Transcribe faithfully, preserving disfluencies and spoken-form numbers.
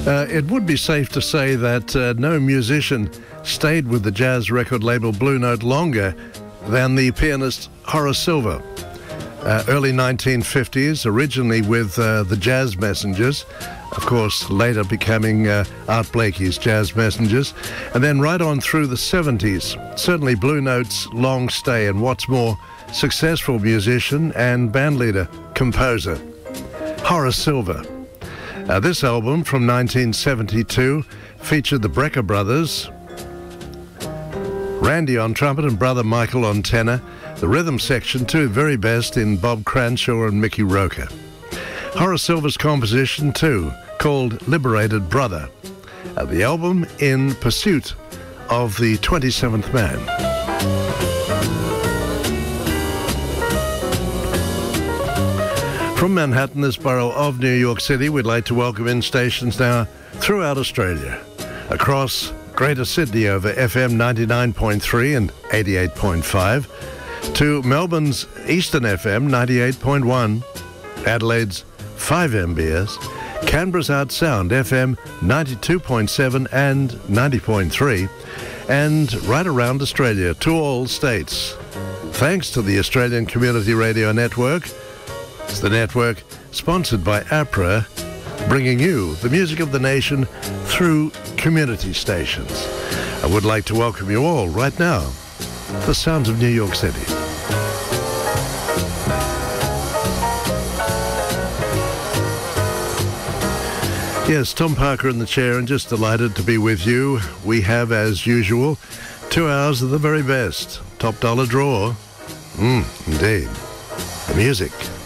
Uh, it would be safe to say that uh, no musician stayed with the jazz record label Blue Note longer than the pianist Horace Silver. Uh, early nineteen fifties, originally with uh, the Jazz Messengers, of course later becoming uh, Art Blakey's Jazz Messengers, and then right on through the seventies, certainly Blue Note's long stay and what's more, successful musician and bandleader, composer, Horace Silver. Uh, this album from nineteen seventy-two featured the Brecker brothers, Randy on trumpet and brother Michael on tenor, the rhythm section too, very best in Bob Cranshaw and Mickey Roker. Horace Silver's composition too, called Liberated Brother. Uh, the album In Pursuit of the twenty-seventh Man. From Manhattan, this borough of New York City, we'd like to welcome in stations now throughout Australia. Across Greater Sydney over F M ninety-nine point three and eighty-eight point five, to Melbourne's Eastern F M ninety-eight point one, Adelaide's five M B S, Canberra's Out Sound F M ninety-two point seven and ninety point three, and right around Australia to all states. Thanks to the Australian Community Radio Network. It's the network sponsored by APRA, bringing you the music of the nation through community stations. I would like to welcome you all right now, the sounds of New York City. Yes, Tom Parker in the chair, and just delighted to be with you. We have, as usual, two hours of the very best. Top dollar draw. Mm, indeed. The music.